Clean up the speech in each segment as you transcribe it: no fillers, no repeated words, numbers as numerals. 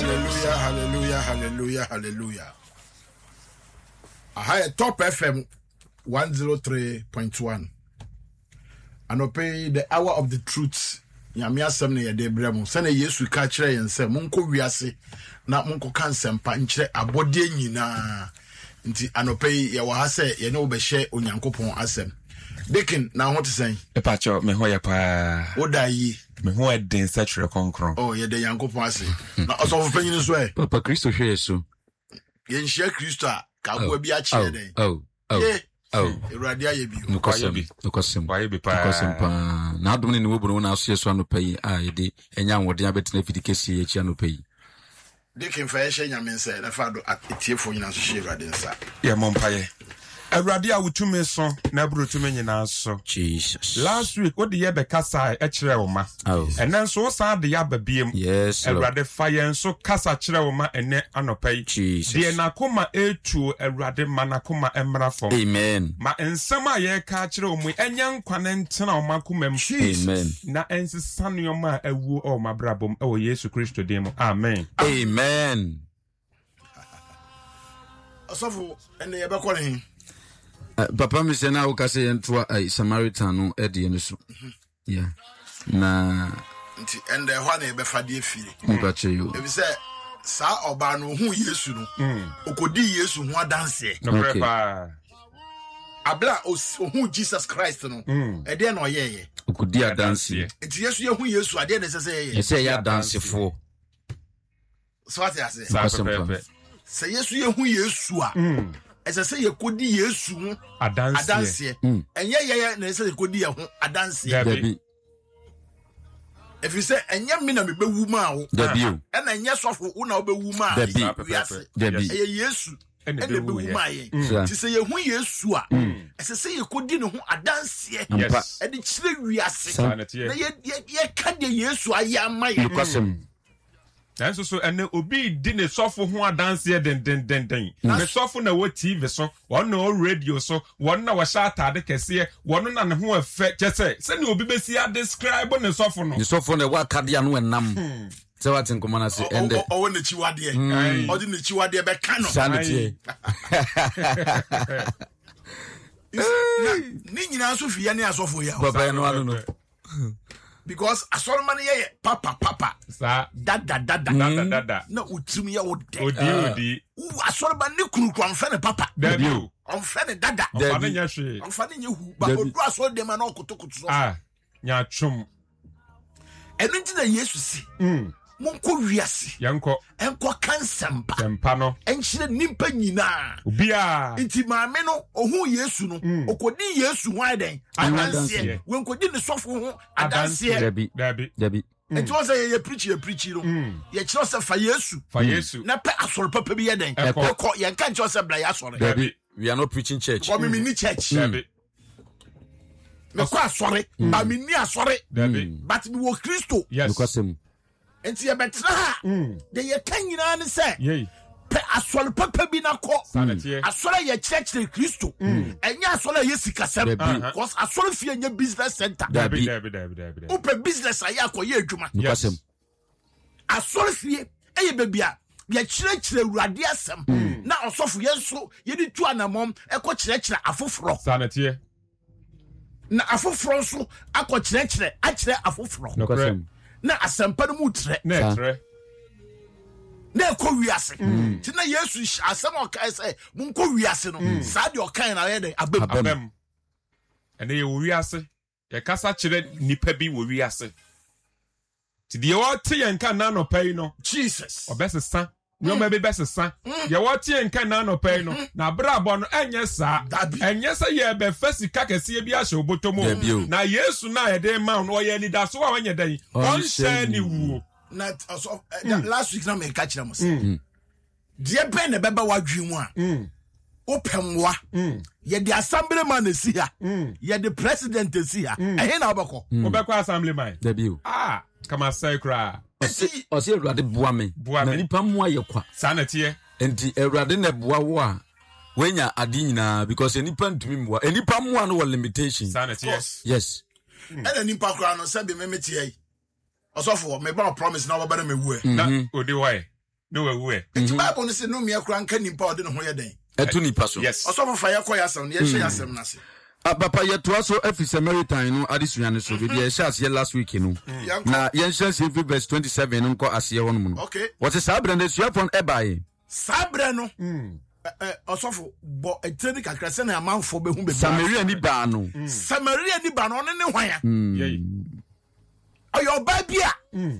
Hallelujah. I had Top FM 103.1. And I pay the hour of the truth. Yamia Samne ya Debremo. Sene Yesu kachre yense. Munko wiase. Na munko kansempa. Nchre abode nyina. Nti anope ya wahase. Yene ubeshe unyankopon asem. Dekin na hote sen. Epacho me ho ya pa. Oda yi. Me ho den sachre konkron. Oh ye de yankopon ase. Na osofu penyin so e. Papa Kristo hwe yesu. Yen share Kristo a kabo bi a che den. Eradia ye bi. Nukosem pa. Na adom ne wo bunu na aso yesu anopai a ye de enya nwode abetina fidikesi echi anopai. Dekin fa ye hye nyamense na fa do atiefo nyina so hye Erade nsa. Ye mompaye. Erade a wutume so na brutume nyina so. Jesus. Last week what the ye be kasa e kire wo ma. And then so sa de ya babiem. Yes. Erade fire so kasa kire wo ma ene anopai. Jesus. De na koma etu Erade manakoma emra fom. Amen. Ma ensem a ye ka kire wo mu enya nkwane ntena wo makomam. Amen. Na ensesa no ma awu o mabrabom e wo Yesu Kristo dem. Amen. Amen. Osofu ene ye be kore Papa mi se na wo kase entwa Samaritan no ede ne so. Yeah. Na nti ende ho na be fade afiri. Mpache yo. Ebi se sa oba no hu Yesu no. Okodi Yesu ho adanse. No prepa. Abla hu Jesus Christ no. Ede na oyeye. Okodi adanse. Nti Yesu ye hu Yesu ade na se ye. Ese ya dance fo. So what you say? Se Yesu ye hu Yesu a. Ese se ye kodi Yesu ho adanse. Enye ye na ese ye kodi ye ho adanse. Dabi. If you say enye me na me bewu ma wo. Dabi o. E na enye sofo wo na obewu ma. Dabi. Eye Yesu. Ene bewu ma ye. Ti se ye hu Yesu a. Ese se ye kodi ne ho adanse. Yes. E di kire wiase. Na ye ka de Yesu ayama ye. Nukosem. Nanso so ene obi di ne sofo ho adanse den. Ne sofo na wo TV so, won na o radio so, won na wo sha atade kese, won na ne ho efe kese. Se ne obi besi a describe ne sofo no. Ne sofo na wa kadia no enam. Se wat nkoma na se ende. O ne chiwade. O di ne chiwade be ka no. Sanity. Ni nyina so fie ne asofo ya. Papa no anu no. Because asolomani ye papa sa dada na utimi ya ode odi asolomani ni kurukwan fe ne papa dabi on fe ne dada on fa nya hwe on fa ne hu ba odu asol de ma na okotokoto so nya twom enu nti na Yesu si monko wiase enko kansempa sempa no enhire nimpa nyina obia nti maame no ohu Yesu no okodi Yesu ho adan adanse wenkodi ne sofo ho adanse dabi nti won say ye preach no ye kiro say fa Yesu na pe asoro papa bi yeden ekọ ye kan kiro say bla ya asoro dabi we are not preaching church for me ni church dabi me kwa asore ba me ni asore dabi but me wo Kristo nukosem enti ye betra ha de ye kan nyina ne say pe asole papa bi na ko asole ye church Kristo enya asole ye sikasem because asole fie nya business center dabi open business aya ko ye adwuma nukosem asole fie eye bebia ye kire Awurade asem na osofo ye nso ye di tu anamom e ko kire afoforo sanete na afoforo nso akọ kire a kire afoforo nukosem na asempa no mu tre na tre na ko wiase ti na Yesu asem o kai say mun ko wiase no sa de o kai na ye de abem ene ye wiase ye kasa kire nipa bi wo wiase ti de o te ye nka na no pai no Jesus obesesa no ma be besesa ye wo te nka na no pai no na brabo no enye sa ye be fasika kese bi ahye obotomo na Yesu na ye de ma no ye ni da so wa wanye dan on share ni wuo na so last week na me ka kire mo se die ben na beba wadwi mu a opemwa ye the assemblyman na si ha ye the president si ha ehe na obekọ assemblyman dabi kama sakra Ose Awurade boa me na nipa mu ayekwa sanete enti Awurade na boa wo a wenya ade nyina because nipa ntumi mboa nipa mu no limitation sanete yes and nipa kra no se be memeti ai osofo me ba promise na obaba na mewu na odi why no we nti Bible no say no me akura nka nimpa ode ne ho ye den etu nipa so yes osofo fa ye koya asem ne ye hye asem na se papa yetoa so efi Samaritan no adesua ne so bi ye hyas ye last week no na ye hyas every verse 27 no nko ase ye hono no okay what is sabra ne suapon ebae sabra no osofo bo eteni kakra se na amanfo be hu be Samaria ni ba no ne hwan ya ayo ba bia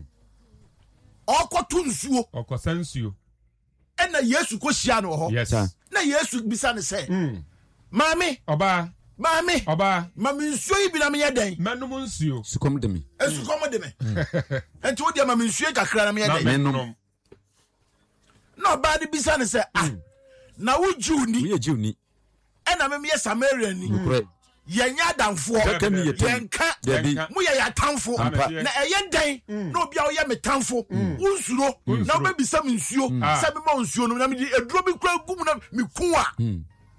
okoto nsuo okosansuo ena Yesu ko hia no ho yes na Yesu bisa ne se mami oba mami nsuo yi bi na me yeden manum nsuo sukom de me esukom de me enti wo dia mami nsuo kakra na me yeden menum na ba de bisa ne se na wo Jewni ena me ye Samaria ni yenya danfo yenka mu ye yatamfo na eyen na obi a wo ye metamfo unsuro na wo bebisa me nsuo se be ma nsuo no na me eduro bi kura gum na me ku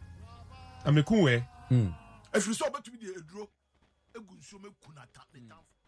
a me ku we afiri so obetumi de eduro egu nsuo me ku na tamfo